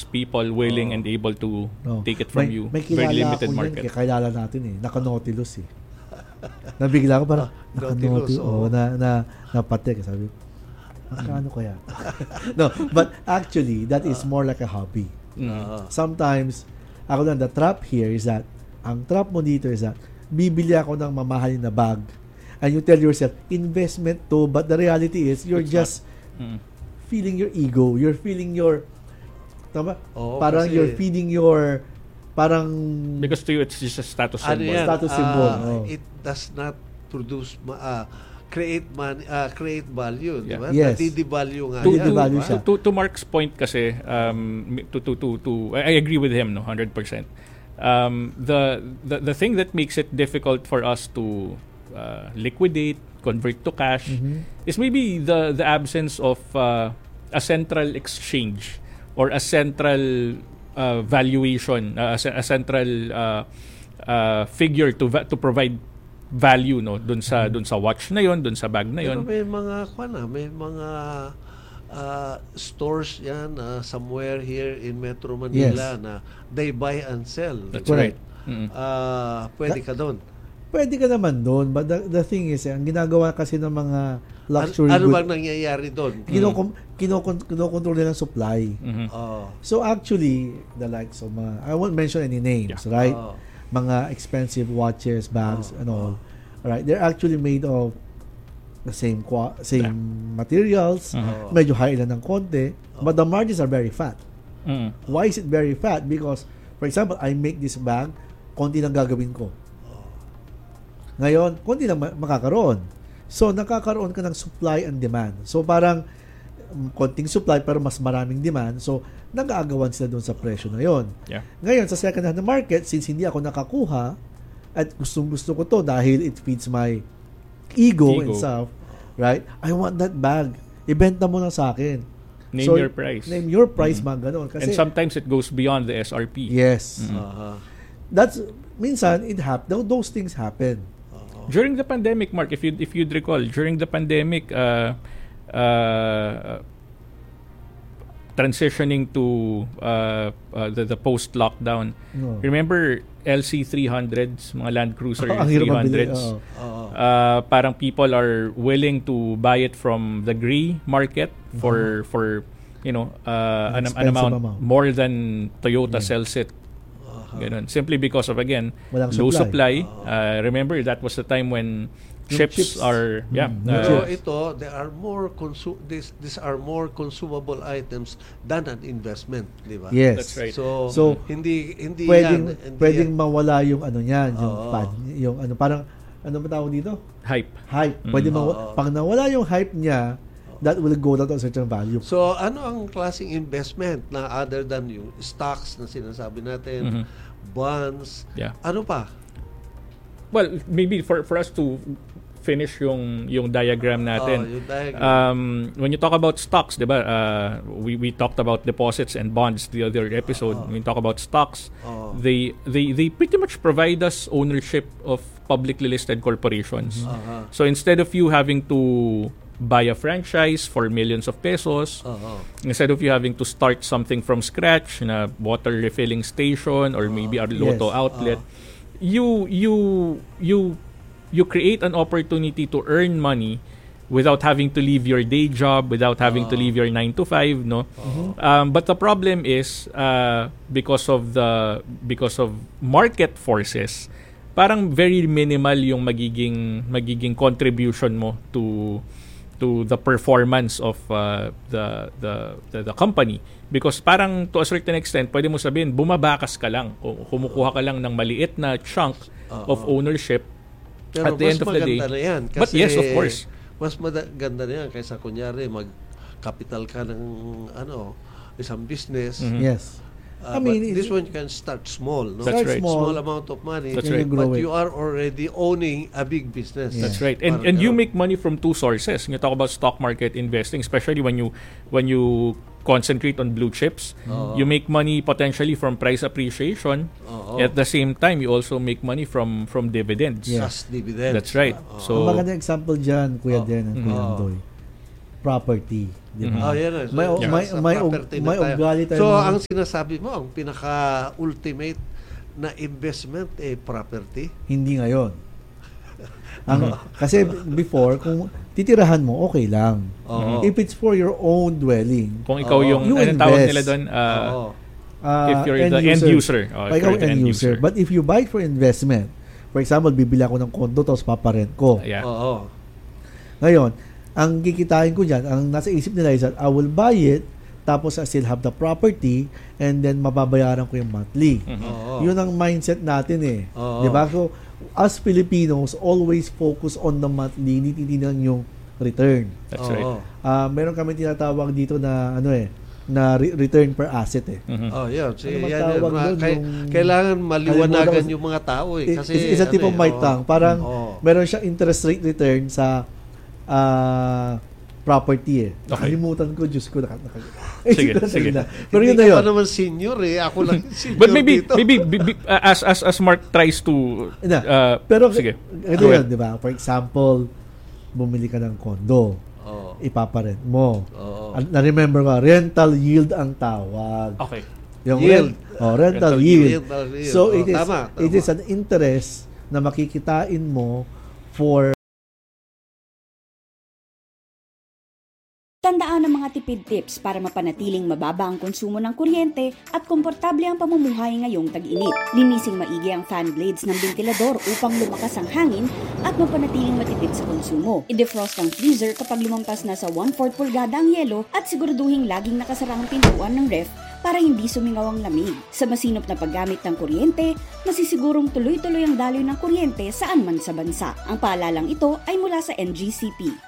people willing and able to take it from you. May Very kilala limited ako market. yun, kilala natin Naka-Nautilus Nabigla ko parang, naka-Nautilus. Napatek. Sabi, magkano kaya? No, but actually, that is more like a hobby. Sometimes, the trap here is that, ang trap mo dito is that, bibili ako ng mamahalin na bag, and you tell yourself, investment to, but the reality is, you're just feeling your ego, you're feeling your, parang you're feeding your, parang, because to you, it's just a status symbol. Status symbol. It does not produce, create value, di ba? Yes. Nadidevalue nga Devalue siya. To Mark's point kasi, I agree with him, 100%. The thing that makes it difficult for us to liquidate, convert to cash, is maybe the absence of a central exchange or a central valuation, a central figure to provide value dun sa watch na yon, dun sa bag na yon. Pero may mga stores yan somewhere here in Metro Manila na they buy and sell. That's right. Pwede ka doon. Pwede ka naman doon, but the thing is, ang ginagawa kasi ng mga luxury ano goods, bang nangyayari doon? kinokontrol nila ang supply. So actually, the likes of I won't mention any names, right? Mga expensive watches, bags, and all. Right? They're actually made of the same materials, medyo high lang ng konti, but the margins are very fat. Why is it very fat? Because, for example, I make this bag, konti lang gagawin ko. Ngayon, konti lang makakaroon. So, nakakaroon ka ng supply and demand. So, parang konting supply pero mas maraming demand. So, nag-aagawan sila doon sa presyo na yon. Yeah. Ngayon, sa second hand market, since and nakakuha, at gusto ko to dahil it feeds my ego and stuff, right? I want that bag. Ibenta mo na sa akin. Name your price. Name your price, mga ganun. Kasi, and sometimes it goes beyond the SRP. Yes. That's, minsan, those things happen. During the pandemic, Mark, if you'd recall, during the pandemic, transitioning to the post-lockdown, remember LC300s, mga Land Cruiser 300s? Parang people are willing to buy it from the gray market for an amount more than Toyota sells it. Ganun. Simply because of, again, low supply. Remember, that was the time when chips are pero ito, they are more these are more consumable items than an investment, di ba? Yes. That's right. So hindi pwedeng mawala yung niyan, yung parang ba tawag dito? Hype. Pwede pag nawala yung hype niya, that will go down to a certain value. So, ano ang klaseng investment na other than yung stocks na sinasabi natin, bonds, ano pa? Well, maybe for us to finish yung diagram natin. Yung diagram. When you talk about stocks, diba, we talked about deposits and bonds the other episode. When you talk about stocks, they pretty much provide us ownership of publicly listed corporations. So instead of you having to buy a franchise for millions of pesos, instead of you having to start something from scratch, a water refilling station or maybe a Lotto outlet, you create an opportunity to earn money without having to leave your day job, without having to leave your 9 to 5, no? But the problem is because of market forces, parang very minimal yung magiging contribution mo to the performance of the company, because parang to a certain extent pwede mo sabihin bumabakas ka lang, kumukuha ka lang ng maliit na chunk of ownership. Pero at the end of the day. Yan, kasi but yes, of course, mas maganda na yan kaysa kunyari mag-capital ka ng isang business. Yes. I mean, this one you can start small, no? That's right. Small amount of money. That's right. But you are already owning a big business. Yeah. That's right. And you make money from two sources. You talk about stock market investing, especially when you concentrate on blue chips. You make money potentially from price appreciation. At the same time, you also make money from dividends. Yeah. As dividends. That's right. So ang magandang example dyan, Kuya Den and Kuya Andoy. property. Di ba? Yan. So, may ugali tayo. So, ang sinasabi mo, ang pinaka-ultimate na investment property? Hindi ngayon. Kasi before, kung titirahan mo, okay lang. If it's for your own dwelling, kung ikaw yung tawag nila doon, if you're the end user. Ikaw end user. But if you buy it for investment, for example, bibili ako ng condo tapos paparent ko. Ngayon, ang kikitain ko dyan, ang nasa isip nila is that I will buy it, tapos I still have the property, and then mababayaran ko yung monthly. Yun ang mindset natin Diba? So, as Filipinos, always focus on the monthly, hindi lang yung return. That's right. Meron kami tinatawag dito na na return per asset Yeah. Kailangan maliwanagan yung mga tao kasi isa tipo my tongue. Parang meron siyang interest rate return sa property Nakalimutan ko, Diyos ko. Sige. Pero yun na yun. Hindi ka pa naman senior Ako lang senior. But maybe as Mark tries to pero sige. Ito yun, di ba? For example, bumili ka ng condo. Ipaparent mo. Na-remember ko, rental yield ang tawag. Okay. Yung yield. Rental yield. So, it is an interest na makikitain mo for Tandaan ang mga tipid tips para mapanatiling mababa ang konsumo ng kuryente at komportable ang pamumuhay ngayong tag-init. Linising maigi ang fan blades ng ventilador upang lumakas ang hangin at mapanatiling matipid sa konsumo. I-defrost ang freezer kapag lumampas na sa 1/4 pulgada ang yelo at siguraduhin laging nakasara ang pintuan ng ref para hindi sumingaw ang lamig. Sa masinop na paggamit ng kuryente, masisigurong tuloy-tuloy ang daloy ng kuryente saan man sa bansa. Ang paalalang ito ay mula sa NGCP.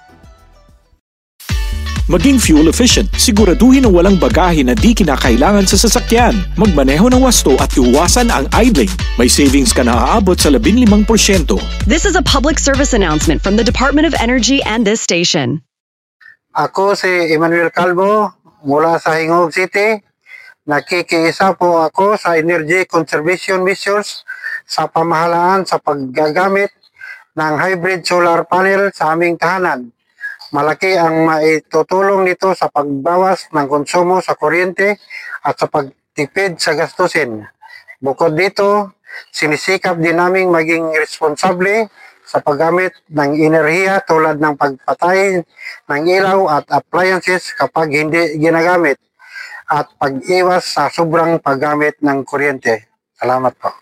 Maging fuel efficient, siguraduhin na walang bagahe na di kinakailangan sa sasakyan. Magmaneho ng wasto at iwasan ang idling. May savings ka na aabot sa 15%. This is a public service announcement from the Department of Energy and this station. Ako si Emmanuel Calvo mula sa Hingog City. Nakikiisa po ako sa energy conservation measures sa pamahalaan sa paggagamit ng hybrid solar panel sa aming tahanan. Malaki ang maitutulong nito sa pagbawas ng konsumo sa kuryente at sa pagtipid sa gastusin. Bukod dito, sinisikap din naming maging responsable sa paggamit ng enerhiya tulad ng pagpatay ng ilaw at appliances kapag hindi ginagamit at pag-iwas sa sobrang paggamit ng kuryente. Salamat po.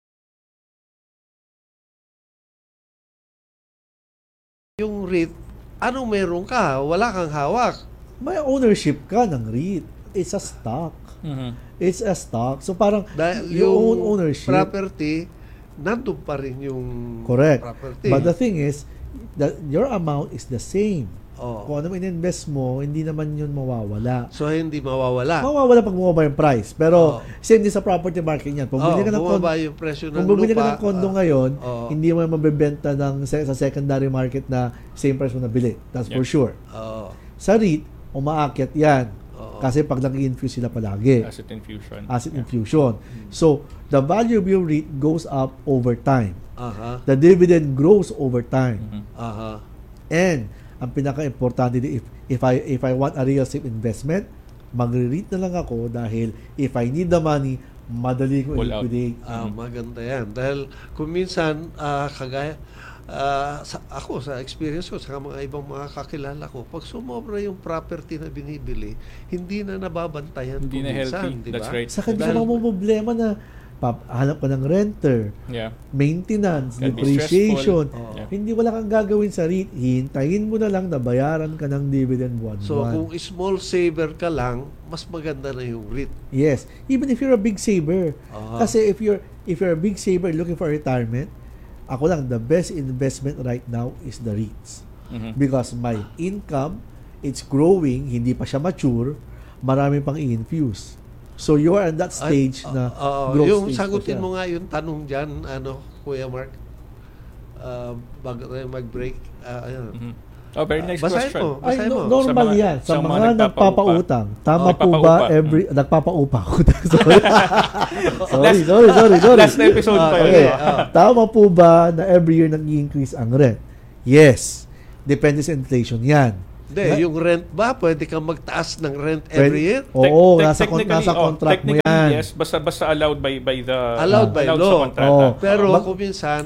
Yung REIT, anong meron ka? Wala kang hawak. May ownership ka ng REIT. It's a stock. It's a stock. So parang yung own ownership. Property, nandun pa rin yung correct. Property. But the thing is, that your amount is the same. Kung ano in-invest mo, hindi naman yun mawawala. So, hindi mawawala? Mawawala pag bumaba yung price. Pero, same din sa property market yan. Kung bumili ka ng condo ngayon, hindi mo mabibenta sa secondary market na same price mo nabili. That's for sure. Sa REIT, umaakyat yan. Kasi pag nag-infuse sila palagi. Asset infusion. So, the value of your REIT goes up over time. The dividend grows over time. And, ang pinaka-importante if I want a real estate investment, magre-REIT na lang ako dahil if I need the money, madali ko i-liquidate. Maganda yan. Dahil kung minsan, kagaya, ako sa experience ko sa mga ibang mga kakilala ko, pag sumobra yung property na binibili, hindi na nababantayan hindi na minsan, healthy. diba? That's right. Sa kanila mo problema na hanap ka ng renter, maintenance, depreciation. Hindi wala kang gagawin sa REIT. Hintayin mo na lang na bayaran ka ng dividend buwan-buwan. So, kung small saver ka lang, mas maganda na yung REIT. Yes. Even if you're a big saver. Kasi if you're a big saver looking for retirement, ako lang, the best investment right now is the REITs. Because my income, it's growing, hindi pa siya mature, marami pang i-infuse. So you are in that stage na growth yung stage. Sagutin mo nga yung tanong dyan, Kuya Mark, bago tayo mag-break. Very nice question. Basahin mo. Normal yan. Sa mga nagpapautang. Tama po ba nagpapaupa ako? Sorry. Last episode pa yun. Tama po ba na every year nag-i-increase ang rent? Yes. Depende sa inflation yan. Hindi, yung rent ba, pwede kang magtaas ng rent every year? Oo, nasa Technically, contract mo technically, yan. yes, basta allowed by the Allowed by law. sa kontrata. Pero kung minsan,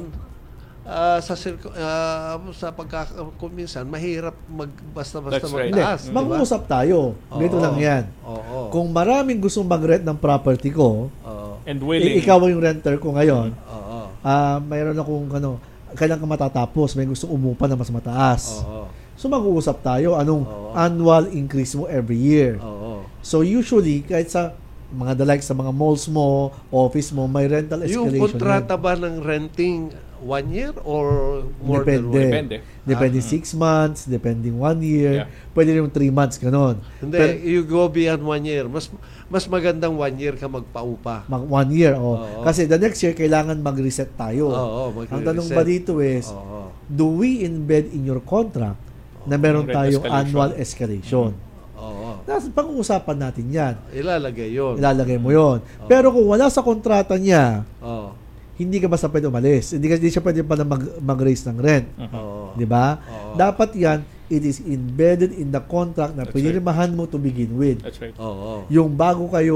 kung minsan, mahirap basta-basta That's right. Hindi, magtaas. mag-uusap tayo. Ganito lang yan. Oo. Kung maraming gustong mag-rent ng property ko, And willing. ikaw yung renter ko ngayon, Oo. mayroon akong kailan ka matatapos, may gustong umupa na mas mataas. Oo. So mag-uusap tayo, anong annual increase mo every year. Oo. So usually, kahit sa mga sa mga malls mo, office mo, may rental escalation. Yung kontrata ba ng renting 1 year or more than 1 year? Depende. Depende 6 months, depending 1 year. Yeah. Pwede rin 3 months, ganon. Hindi, Pero, you go beyond 1 year. Mas magandang 1 year ka magpaupa. 1 year, Oo. Kasi the next year, kailangan mag-reset tayo. Oo, Ang tanong ba dito is, Oo. do we embed in your contract na meron Rent tayong escalation. annual escalation? Oo. Pag-uusapan natin yan. Ilalagay yun. Ilalagay mo yon. Pero kung wala sa kontrata niya, Oo. hindi ka basta pwede umalis. Hindi siya pwede pa na mag-raise ng rent. Oo. Di ba? Oo. Dapat yan, it is embedded in the contract na That's pinirmahan mo to begin with. That's right. Oo. Yung bago ka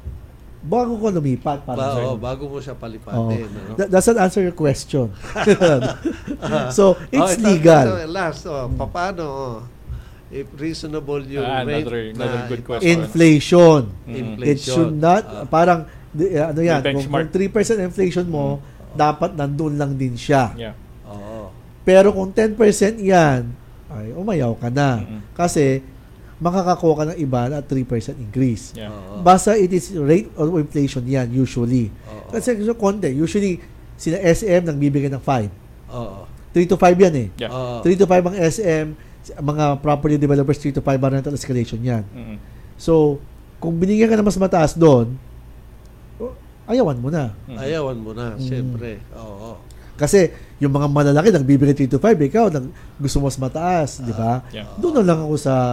lumipat. Bago mo siya palipatin. Ano? Does that answer your question? So, it's legal. Last, paano? If reasonable yung rate another good question. Inflation. Inflation. It should not, parang, ano yan, May kung benchmark. 3% inflation mo, dapat nandun lang din siya. Yeah. Oo. Pero kung 10% yan, ay umayaw ka na. Kasi, makakakuha ka ng iba na 3% increase. Yeah. Basta it is rate of inflation yan, usually. Kasi so, konti. Usually, sila SM nang bibigyan ng 5. Oo. 3 to 5 yan eh. Yeah. Oo. 3 to 5 ang SM, mga property developers, 3 to 5 ang rental escalation yan. So, kung binigyan ka na mas mataas doon, ayawan mo na. Ayawan mo na, siyempre. Oo. Kasi, yung mga malalaki, nagbibigay 3 to 5, ikaw, gusto mo mas mataas, di ba? Yeah. Doon na lang ako sa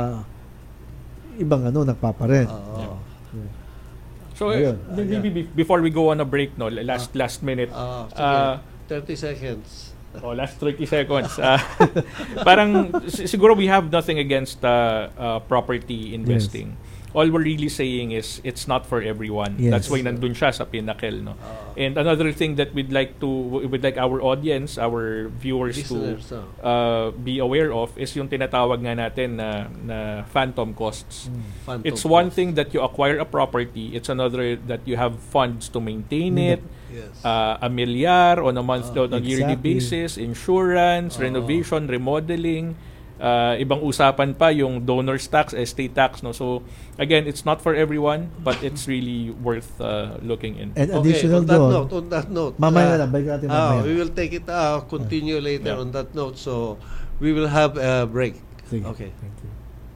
ibang nagpaparent. Oo. So, Ayun. maybe before we go on a break, no, last minute, Sige. 30 seconds. last 30 seconds. Parang siguro we have nothing against property investing. All we're really saying is it's not for everyone. Yes. That's why nandun siya sa pinnacle, no. And another thing that we'd like our audience, our viewers Listeners, to be aware of is yung tinatawag nga natin na phantom costs. Phantom It's one costs. thing that you acquire a property, it's another that you have funds to maintain it. Yes. A milyar on a on a yearly Exactly. basis, insurance, renovation, remodeling, ibang usapan pa yung donors tax, estate tax, no. So again, it's not for everyone, but it's really worth looking in. And additional on that note, mamaya na lang, balik natin mamaya. we will take it continue later Yeah. on that note. So we will have a break. Sige. Okay. Thank you.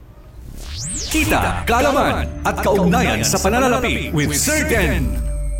Kita, kaalaman at kaugnayan sa pananalapi with Sir Den.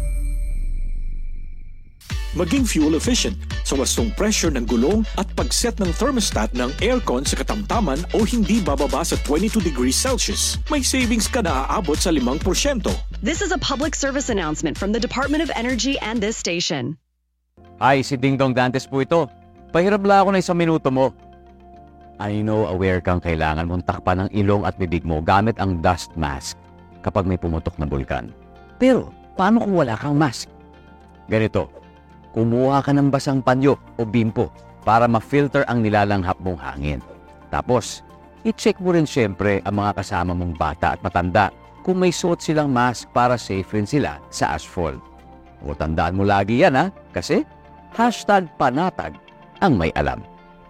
Maging fuel efficient sa wastong pressure ng gulong at pag-set ng thermostat ng aircon sa katamtaman o hindi bababa sa 22 degrees Celsius. May savings ka na aabot sa 5%. This is a public service announcement from the Department of Energy and this station. Hi, si Ding Dong Dantes po ito. Pahirap lang ako na 1 minuto mo. I know aware kang kailangan mong takpan ng ilong at bibig mo gamit ang dust mask kapag may pumutok na bulkan. Pero, paano kung wala kang mask? Ganito, kumuha ka ng basang panyo o bimpo para ma-filter ang nilalanghap mong hangin. Tapos, i-check mo rin siyempre ang mga kasama mong bata at matanda kung may suot silang mask para safe rin sila sa asphalt. O tandaan mo lagi yan kasi #panatag ang may alam.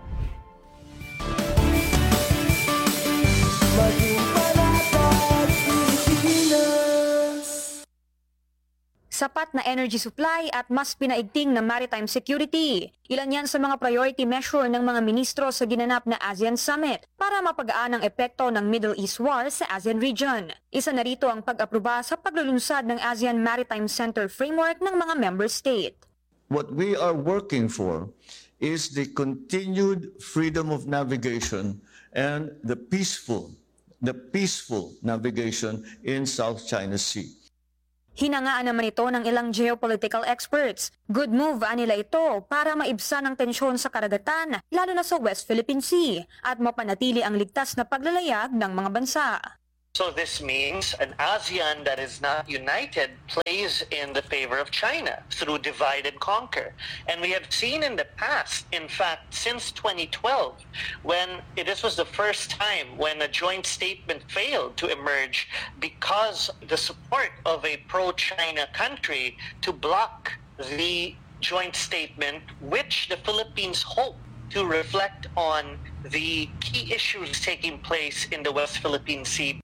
Sapat na energy supply at mas pinaigting na maritime security. Ilan yan sa mga priority measure ng mga ministro sa ginanap na ASEAN Summit para mapagaan ang epekto ng Middle East war sa ASEAN region. Isa na rito ang pag-aproba sa paglulunsad ng ASEAN Maritime Center Framework ng mga member state. What we are working for is the continued freedom of navigation and the peaceful navigation in South China Sea. Hinangaan naman ito ng ilang geopolitical experts. Good move nila ito para maibsan ang tensyon sa karagatan, lalo na sa West Philippine Sea, at mapanatili ang ligtas na paglalayag ng mga bansa. So this means an ASEAN that is not united plays in the favor of China through divide and conquer. And we have seen in the past, in fact, since 2012, when this was the first time when a joint statement failed to emerge because the support of a pro-China country to block the joint statement, which the Philippines hope to reflect on the key issues taking place in the West Philippine Sea.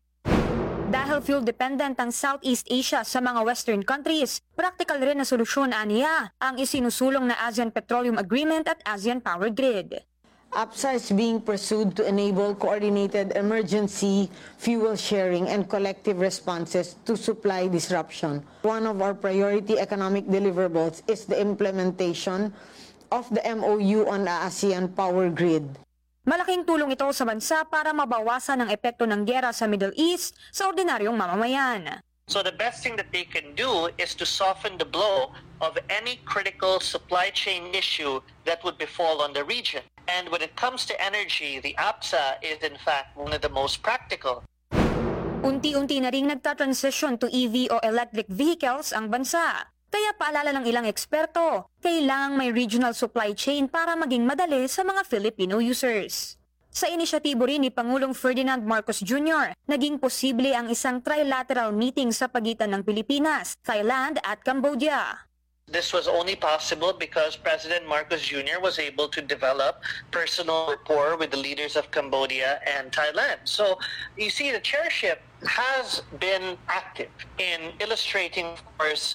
Dahil fuel-dependent ang Southeast Asia sa mga Western countries, practical rin na solusyon aniya ang isinusulong na ASEAN Petroleum Agreement at ASEAN Power Grid. APSA is being pursued to enable coordinated emergency fuel sharing and collective responses to supply disruption. One of our priority economic deliverables is the implementation of the MOU on the ASEAN Power Grid. Malaking tulong ito sa bansa para mabawasan ang epekto ng giyera sa Middle East sa ordinaryong mamamayan. So the best thing that they can do is to soften the blow of any critical supply chain issue that would befall on the region. And when it comes to energy, the APSA is in fact one of the most practical. Unti-unti na ring nagta-transition to EV o electric vehicles ang bansa. Kaya paalala ng ilang eksperto, kailangang may regional supply chain para maging madali sa mga Filipino users. Sa inisyatibo rin ni Pangulong Ferdinand Marcos Jr., naging posible ang isang trilateral meeting sa pagitan ng Pilipinas, Thailand at Cambodia. This was only possible because President Marcos Jr. was able to develop personal rapport with the leaders of Cambodia and Thailand. So you see, the chairship has been active in illustrating, of course,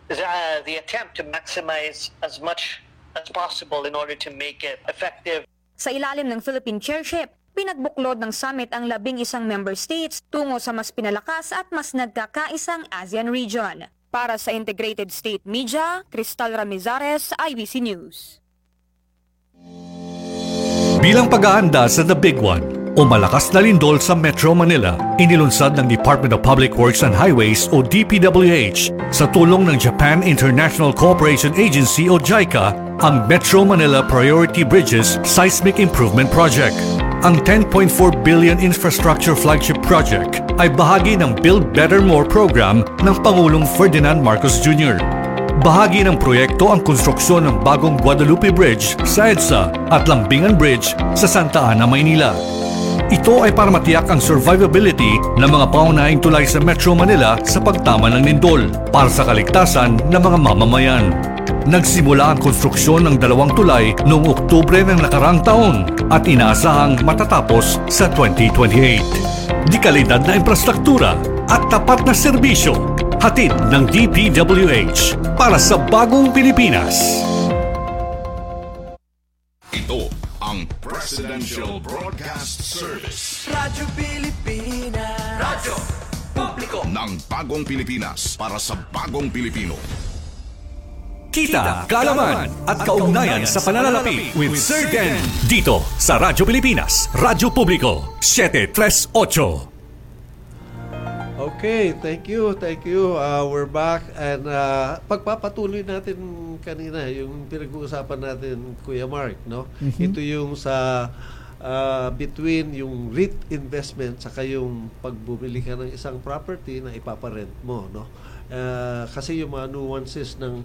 the attempt to maximize as much as possible in order to make it effective. Sa ilalim ng Philippine chairship, pinagbuklod ng summit ang 11 member states tungo sa mas pinalakas at mas nagkakaisang ASEAN region. Para sa Integrated State Media, Cristal Ramizares, IBC News. Bilang pag-aanda sa The Big One o malakas na lindol sa Metro Manila, inilunsad ng Department of Public Works and Highways o DPWH sa tulong ng Japan International Cooperation Agency o JICA ang Metro Manila Priority Bridges Seismic Improvement Project. Ang 10.4 billion infrastructure flagship project ay bahagi ng Build Better More program ng Pangulong Ferdinand Marcos Jr. Bahagi ng proyekto ang konstruksyon ng bagong Guadalupe Bridge sa EDSA at Lambingan Bridge sa Santa Ana, Maynila. Ito ay para matiyak ang survivability ng mga paunahing tulay sa Metro Manila sa pagtama ng lindol para sa kaligtasan ng mga mamamayan. Nagsimula ang konstruksyon ng 2 tulay noong Oktubre ng nakaraang taon at inaasahang matatapos sa 2028. Di kalidad na infrastruktura at tapat na serbisyo, hatid ng DPWH para sa bagong Pilipinas. Ito ang Presidential Broadcast Service. Radyo Pilipinas. Radyo Publiko ng bagong Pilipinas para sa bagong Pilipino. Kita, kaalaman at kaugnayan sa pananalapi with Sir Den dito sa Radyo Pilipinas, Radyo Publiko, 738. Okay, thank you. We're back and pagpapatuloy natin kanina yung pinag-uusapan natin, Kuya Mark, no? Mm-hmm. Ito yung sa between yung REIT investment saka yung pagbumili ka ng isang property na ipaparent mo, no? Kasi yung mga nuances ng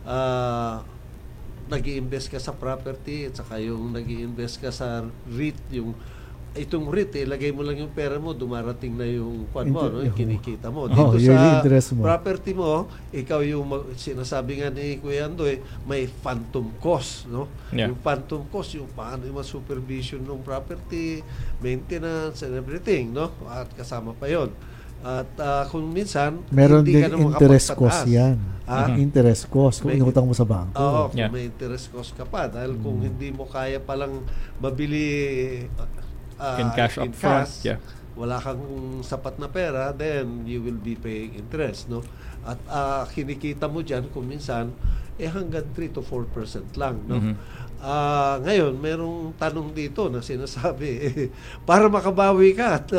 nag-i-invest ka sa property at saka yung nag-i-invest ka sa REIT, yung itong REIT, lagay mo lang yung pera mo, dumarating na yung yung kinikita mo. Dito sa property mo, ikaw yung sinasabi nga ni Kuya Andoy, may phantom cost, no? Yeah. Yung phantom cost, yung paano yung supervision ng property, maintenance and everything, no? At kasama pa yon. At kung minsan, meron hindi ka naman interest cost yan. Interest cost kung inutang mo sa bangko. Oo, kung may interest cost ka pa. Dahil kung hindi mo kaya palang mabili in cash up front, wala kang sapat na pera, then you will be paying interest, no? At kinikita mo dyan kung minsan hanggang 3 to 4% lang, no? Ngayon, merong tanong dito na sinasabi, para makabawi ka at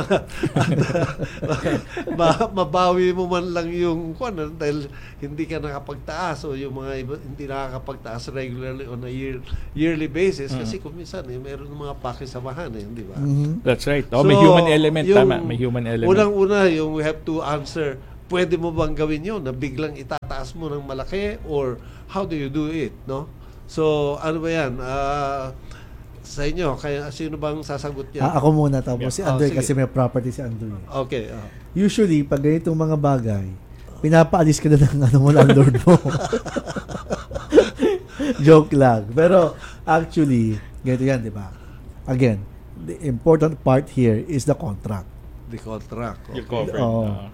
mabawi mo man lang yung dahil hindi ka nakapagtaas o yung mga iba, hindi nakakapagtaas regularly on a yearly basis kasi kung minsan meron mga pakisamahan di ba? That's right. May human element, tama. May human element. Unang-una, yung we have to answer, pwede mo bang gawin yun na biglang itataas mo ng malaki or how do you do it, no? So, ano ba yan? Sa inyo, kaya sino bang sasagot niya? Ako muna, tapos si Andoy kasi may property si Andoy. Okay. Usually, pag ganitong mga bagay, pinapaalis ka na ng landlord mo. Joke lang. Pero, actually, ganito yan, di ba? Again, the important part here is the contract. The contract. Okay. You're covered.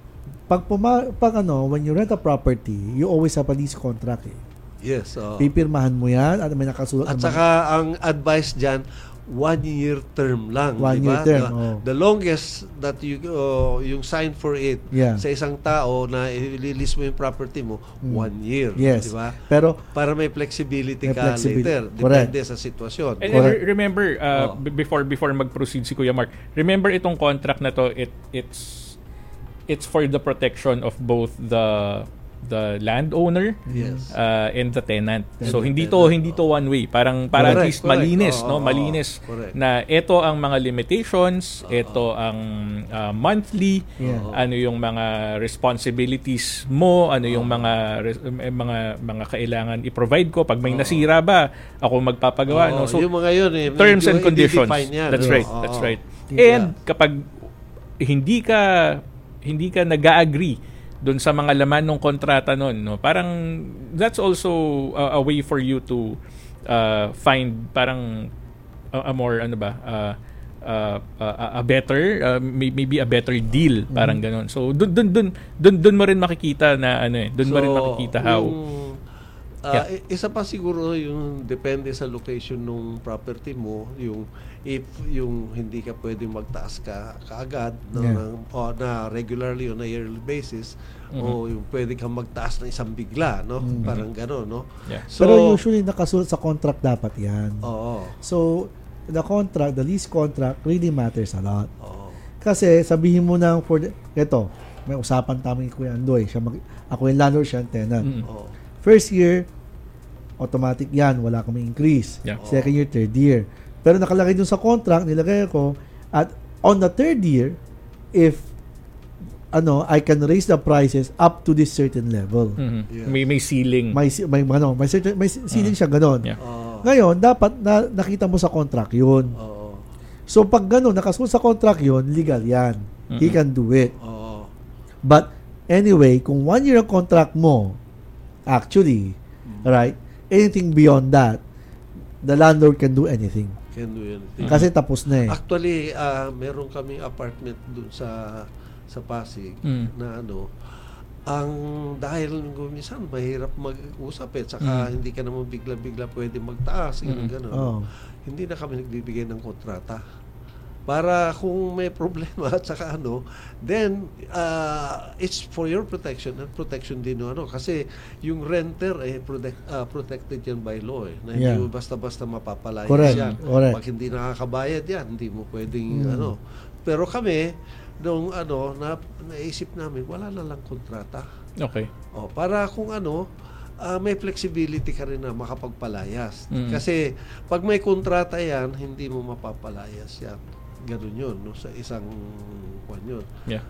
When you rent a property, you always have a lease contract Yes. Pipirmahan mo yan at may nakasulat. At saka ang advice dyan, 1-year term lang. 1 year term. The longest that yung sign for it sa isang tao na i-release mo yung property mo, 1 year. Yes. Diba? Pero para may flexibility ka later. Correct. Depende sa sitwasyon. And remember, before mag-proceed si Kuya Mark, remember itong contract na to, it's for the protection of both the landowner and the tenant. So hindi to one way. Para at least malinis, malinis na ito ang mga limitations, ito ang monthly, ano yung mga responsibilities mo, ano yung mga kailangan i-provide ko pag may nasira ba, ako magpapagawa, no? So yung mga yun terms and conditions. That's right. That's right. And kapag hindi ka nag-agree doon sa mga laman ng kontrata nun, no? Parang that's also a way for you to find parang a more a better maybe a better deal, parang ganon. So doon mo rin makikita na doon mo rin makikita how isa pa siguro yung depende sa location ng property mo, if yung hindi ka pwedeng magtaas kaagad na regularly on a yearly basis, o yung pwede kang magtaas na isang bigla, no? Parang gano'n, no? So, pero usually nakasulat sa contract dapat yan. So the lease contract really matters a lot. Kasi sabihin mo na ito, may usapan tama Kuya Andoy, ako yung landlord, siya yung tenant. First year, automatic yan, wala kami increase. Second year, third year. Pero nakalagay dun sa contract, nilagay ko, at on the third year, if I can raise the prices up to this certain level. May ceiling. May ceiling siya ganon. Ngayon, dapat nakita mo sa contract yun. So pag ganon, nakasulat sa contract yun, legal yan. He can do it. But anyway, kung 1 year ang contract mo, actually, right, anything beyond that, the landlord can do anything. Kasi tapos na eh. Actually, meron kaming apartment dun sa Pasig na ang dahil minsan mahirap mag-usap saka hindi ka naman bigla-bigla pwede magtaas, gano'n. Hindi na kami nagbibigay ng kontrata. Para kung may problema at saka then it's for your protection and protection din kasi yung renter protected yan by law na hindi mo basta-basta mapapalayas yan. Pag hindi nakakabayad yan, hindi mo pwedeng Pero kami nung naisip namin wala na lang kontrata. Okay. Para kung may flexibility ka rin na makapagpalayas. Kasi pag may kontrata yan, hindi mo mapapalayas yan. Ganun yun, sa isang kwan yun.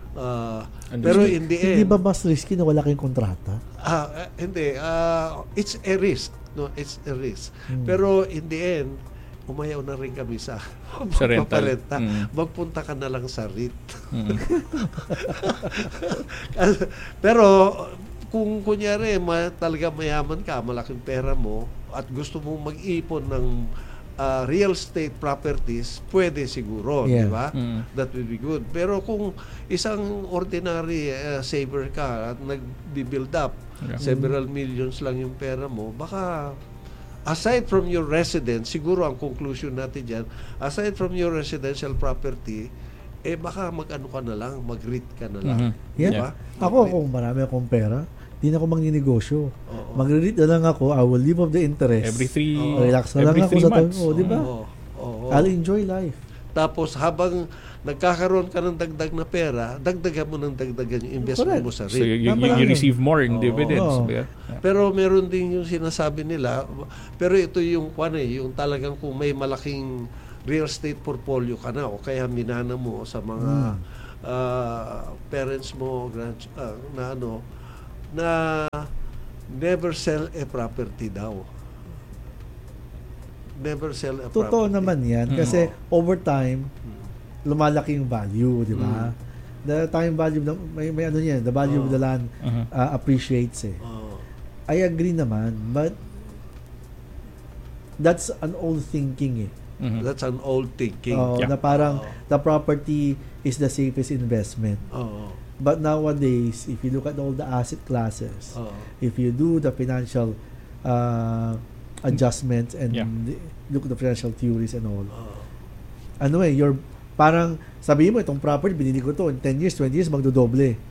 Pero in the end, hindi ba mas risky na wala kayong kontrata? Hindi. It's a risk. It's a risk. Pero in the end, umayaw na rin kami sa rental. Magpunta ka na lang sa REIT. Pero kung kunyari talaga mayaman ka, malaking pera mo at gusto mong mag-ipon ng real estate properties, pwede siguro, di ba? That would be good. Pero kung isang ordinary saver ka at nag-build up, several millions lang yung pera mo, baka aside from your residence, siguro ang conclusion natin dyan, aside from your residential property, baka mag-REIT ka na lang. Diba? Ako, kung marami akong pera, di na ako magninegosyo. Magre-rate na lang ako, I will live off the interest. Every 3 relax na lang ako sa months. Di ba? I'll enjoy life. Tapos habang nagkakaroon ka ng dagdag na pera, dagdagan mo ng dagdagan yung investment mo sa So REIT. you receive more in dividends. Yeah. Pero meron din yung sinasabi nila, pero ito yung yung talagang kung may malaking real estate portfolio ka na o kaya minana mo sa mga parents mo na never sell a property daw. Never sell a property. Totoo naman yan kasi over time lumalaki yung value, di ba? The time value, may ano yan, the value of the land appreciates I agree naman, but that's an old thinking That's an old thinking. Na parang the property is the safest investment. But nowadays, if you look at all the asset classes, if you do the financial adjustments and look at the financial theories and all, you're parang sabihin mo, itong property, binili ko to in 10 years, 20 years, magdodoble.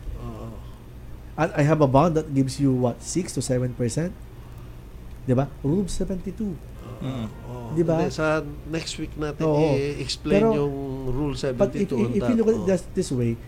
And I have a bond that gives you, 6 to 7%? Diba? Rule 72. Diba? Sa next week natin i-explain yung Rule 72. But if you look at it this way,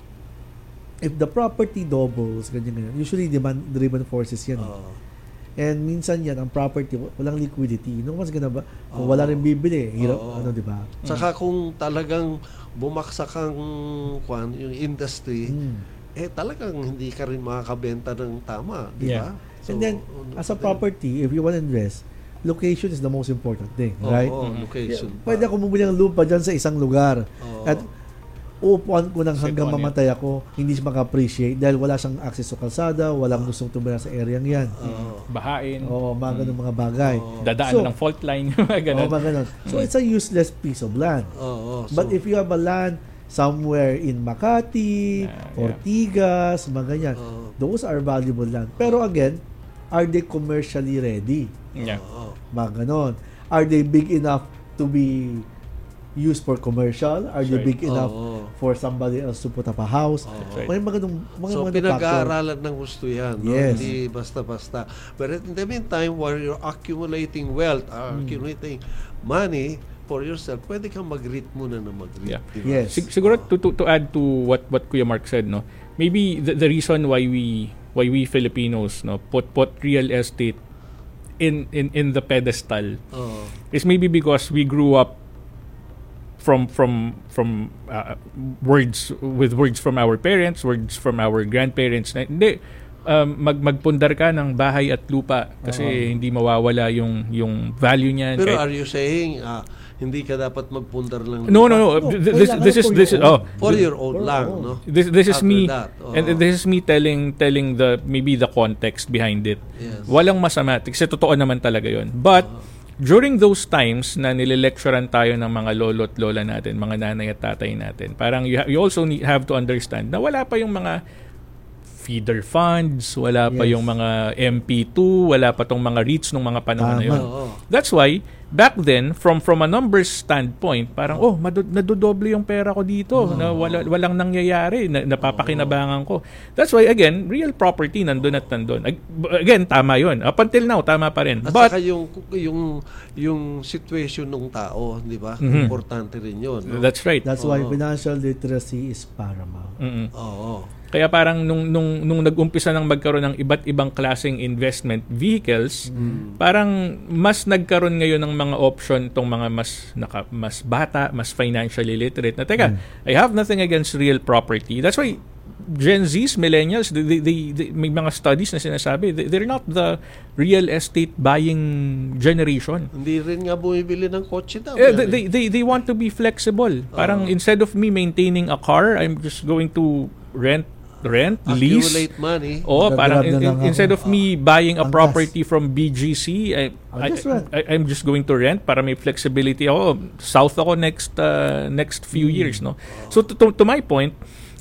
if the property doubles, ganyan, usually demand-driven forces yan. And minsan yan, ang property, walang liquidity. No one's gonna ba? Wala rin bibili. Hirap, di ba? Saka kung talagang bumaksak ang yung industry, talagang hindi ka rin makakabenta ng tama, di ba? So, and then, as a property, if you want to invest, location is the most important thing, right? Location. Pwede ako bumili ng lupa dyan sa isang lugar. At uupuan ko nang hanggang mamatay ako, hindi siya maka-appreciate dahil wala siyang access sa kalsada, walang gustong tumira sa area yan. Bahain. Mga ganun mga bagay. Dadaan ng fault line. Ganun. Ganun. So, it's a useless piece of land. But if you have a land somewhere in Makati, Ortigas, mga ganyan, those are valuable land. Pero again, are they commercially ready? Mga ganon. Are they big enough to be used for commercial? Are they big enough for somebody else to put up a house? May mga pinag-aaralan ng gusto yan. Yes. Hindi basta-basta. But in the meantime, while you're accumulating wealth, accumulating money for yourself, pwede kang mag-REIT muna na mag-REIT. Yes. Siguro to add to what Kuya Mark said, no, maybe the reason why we Filipinos put real estate in the pedestal is maybe because we grew up from words from our parents, words from our grandparents na hindi magpundar ka ng bahay at lupa kasi hindi mawawala yung value niyan. Pero are you saying hindi ka dapat magpundar lang? No. This is for your own lang, no? This is me and this is me telling the maybe the context behind it. Yes. Walang masama kasi totoo naman talaga 'yon. But during those times na nililecturean tayo ng mga lolo at lola natin, mga nanay at tatay natin, parang you also have to understand na wala pa yung mga feeder funds, wala pa yung mga MP2, wala pa tong mga REITs nung mga panahon na yun. That's why, back then, from a numbers standpoint, parang, nadodoble yung pera ko dito, na walang nangyayari, napapakinabangan ko. That's why, again, real property nandun at nandun. Again, tama yun. Up until now, tama pa rin. At saka yung situation ng tao, di ba? Importante rin yun. No? That's right. That's why financial literacy is paramount. Kaya parang nung nag-umpisa nang magkaroon ng iba't ibang klaseng investment vehicles, parang mas nagkaroon ngayon ng mga option tong mga mas bata, mas financially literate. Na teka, I have nothing against real property. That's why Gen Zs, millennials, they may mga studies na sinasabi, they're not the real estate buying generation. Hindi rin nga bumibili ng kotse daw. They want to be flexible. Parang instead of me maintaining a car, I'm just going to rent, lease. Accumulate money. Parang instead of me buying a property from BGC, I'm just going to rent para may flexibility ako. South ako next few years, no? So to my point,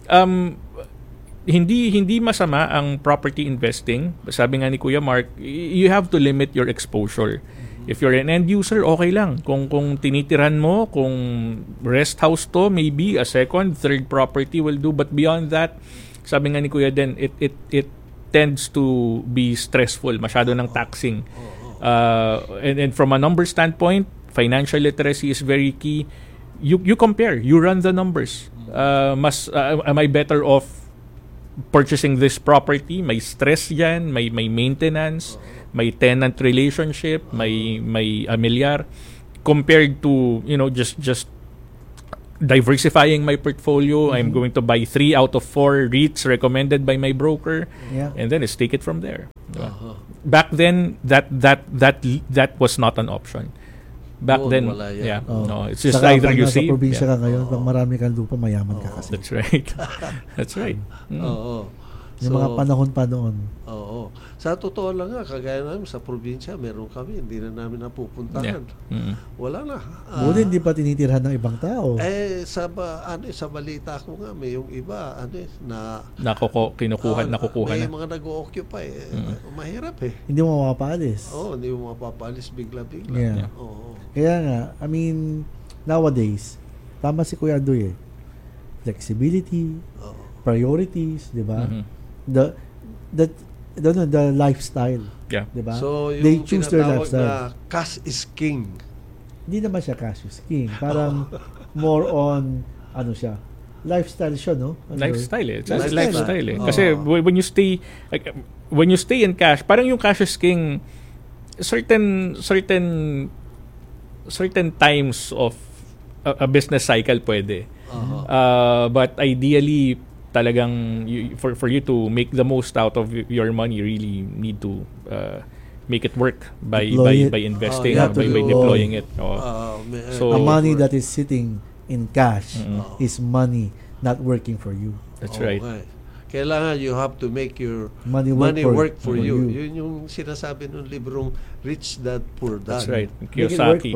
hindi masama ang property investing. Sabi nga ni Kuya Mark, you have to limit your exposure. If you're an end user, okay lang. Kung tinitiran mo, kung rest house to, maybe a second, third property will do. But beyond that, sabi nga ni Kuya Den, it tends to be stressful, masyado ng taxing. And from a number standpoint, financial literacy is very key. You compare, you run the numbers. Am I better off purchasing this property? May stress yan, may maintenance, may tenant relationship, may amilyar, compared to, just diversifying my portfolio. I'm going to buy 3 out of 4 REITs recommended by my broker, and then let's take it from there. Back then, that was not an option. Back then, no, it's just saka either you save. Sa probinsya ka ngayon, pag marami kang lupa, mayaman ka kasi. That's right. That's right. Yung mga panahon pa noon. Oo. Sa totoo lang nga, kagaya namin sa probinsya, meron kami, hindi na namin napupuntahan. Wala na. Buti hindi pa tinitirhan ng ibang tao. Sa balita ko nga, may yung iba, nakukuha may na. mga nag-o-occupy. Mahirap Hindi mo mapapaalis. Hindi mo mapapaalis bigla-bigla. Yeah. Kaya nga, I mean, nowadays, tama si Kuya Adoy flexibility, priorities, di ba? The lifestyle. Yeah. Diba? So, they yung choose their tinatawag lifestyle. na cash is king. Hindi naman siya cash is king. Parang more on, lifestyle siya, no? Lifestyle It's lifestyle Kasi when you stay in cash, parang yung cash is king, certain times of a business cycle pwede. But ideally, talagang for you to make the most out of your money, you really need to make it work by investing, by deploying it. So money that is sitting in cash is money not working for you. That's right. Kailangan you have to make your money work for you. Yun yung sinasabi ng librong Rich Dad Poor Dad. That's right. Kiyosaki.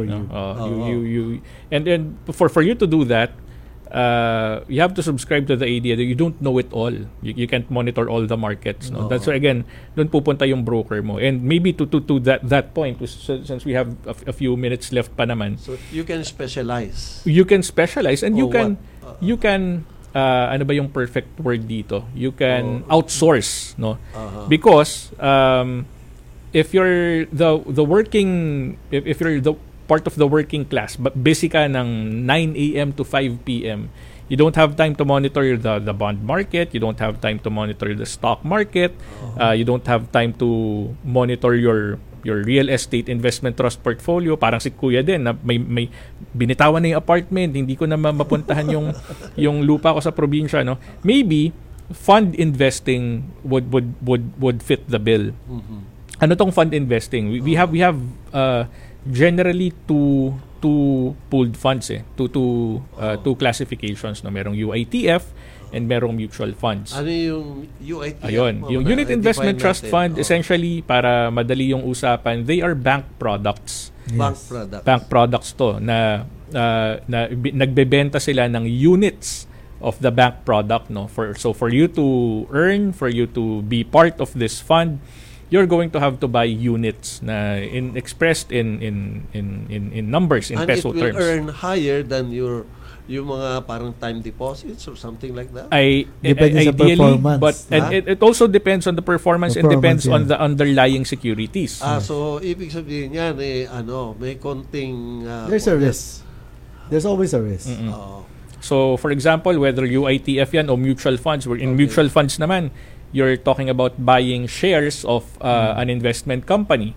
And for you to do that, you have to subscribe to the idea that you don't know it all. You can't monitor all the markets. No? That's why, again, doon pupunta yung broker mo. And maybe to that point, since we have a few minutes left pa naman. So you can specialize. You can specialize, and you can ano ba yung perfect word dito? You can outsource, no? Because if you're the working, if you're the part of the working class, but busy ka ng 9 a.m. to 5 p.m., you don't have time to monitor the bond market, you don't have time to monitor the stock market, you don't have time to monitor your real estate investment trust portfolio. Parang si Kuya din, na may binitawan na yung apartment, hindi ko na mapuntahan yung lupa ko sa probinsya, no? Maybe fund investing would fit the bill. Ano tong fund investing? We have generally two pooled funds two classifications, no? Merong UITF and merong mutual funds. Ano yung UITF? Ayun, yung Unit Investment Trust Fund, essentially, para madali yung usapan, they are bank products. Yes. Bank products to na nagbebenta sila ng units of the bank product, no? So for you to earn, for you to be part of this fund, you're going to have to buy units na expressed in numbers, in peso terms. And it will earn higher than yung mga parang time deposits or something like that? Depends ideally, sa performance. But it also depends on the performance and depends on the underlying securities. So ibig sabihin yan, may konting... There's a risk. There's always a risk. So for example, whether UITF yan o mutual funds, mutual funds naman, you're talking about buying shares of an investment company.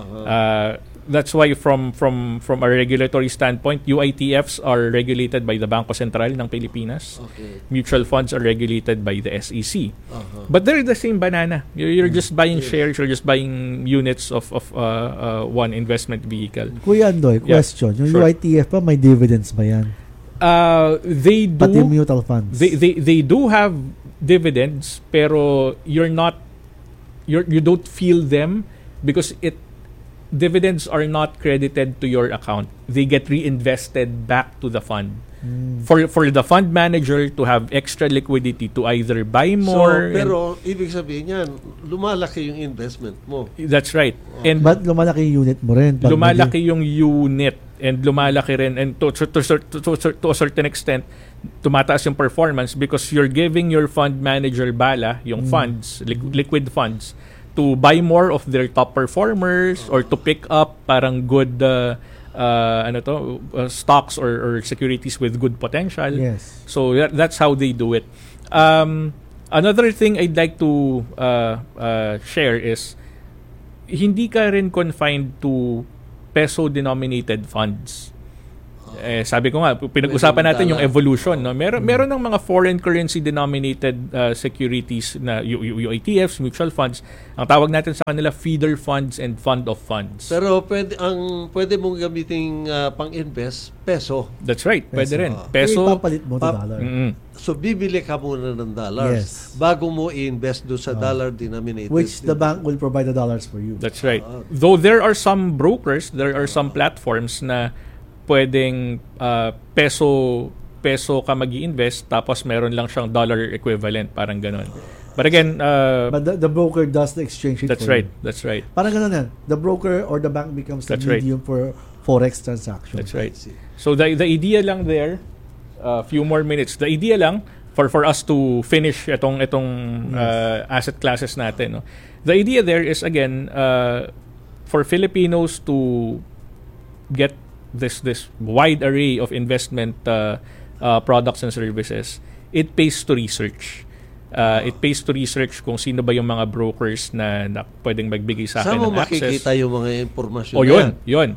That's why from a regulatory standpoint, UITFs are regulated by the Bangko Sentral ng Pilipinas. Mutual funds are regulated by the SEC. But they're the same banana. You're just buying shares, you're just buying units of one investment vehicle. Kuya Andoy, question. Yung UITF pa, may dividends ba yan? They do. Pati mutual funds. They do have dividends, pero you don't feel them because dividends are not credited to your account. They get reinvested back to the fund. For the fund manager to have extra liquidity to either buy more. So, pero ibig sabihin yan, lumalaki yung investment mo. That's right. But lumalaki yung unit mo rin. Lumalaki yung unit. and lumalaki rin, and to a certain extent tumataas yung performance because you're giving your fund manager bala, yung funds, liquid funds, to buy more of their top performers or to pick up parang good stocks or securities with good potential. Yes. So that's how they do it. Another thing I'd like to share is hindi ka rin confined to peso-denominated funds. Sabi ko nga, pinag-usapan natin yung evolution. No? Meron ng mga foreign currency-denominated securities na ETFs, mutual funds. Ang tawag natin sa kanila, feeder funds and fund of funds. Pero pwede mong gamitin pang-invest, peso. That's right, pwede rin. Peso. Ipapalit mo sa dollar. So, bibili ka muna ng dollars bago mo i-invest doon sa dollar-denominated. Which the bank will provide the dollars for you. That's right. Though there are some brokers, there are some platforms na pwedeng peso ka mag-i-invest tapos meron lang siyang dollar equivalent, parang ganun. But again, but the broker does the exchange rate. That's right. That's right. Parang ganun yan. The broker or the bank becomes the medium for forex transaction. That's right. So the idea lang there, a few more minutes. The idea lang for us to finish itong asset classes natin. No? The idea there is again for Filipinos to get this wide array of investment products and services. It pays to research. It pays to research kung sino ba yung mga brokers na pwedeng magbigay sa akin ng access. Saan mo makikita yung mga impormasyon yun.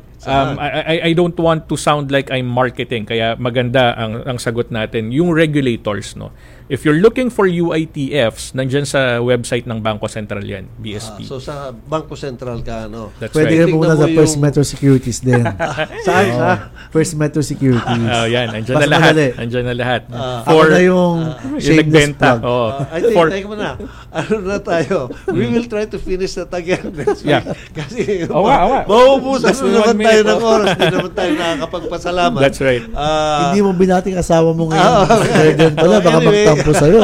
I don't want to sound like I'm marketing, kaya maganda ang sagot natin. Yung regulators, no? If you're looking for UITFs, nandyan sa website ng Bangko Sentral yan, BSP. So sa Bangko Sentral ka, no? That's pwede rin muna sa First Metro Securities din. Saan? First Metro Securities. Yan, nandyan na lahat. Nandyan na lahat. For na yung nagbenta. I think, take mo na. Ano na tayo? We will try to finish that again next week. Kasi mauubusan na naman tayo ng oras. Hindi naman tayo nakakapagpasalamat. That's right. Hindi mo binating asawa mo ngayon. Pala, baka magtampo sa'yo.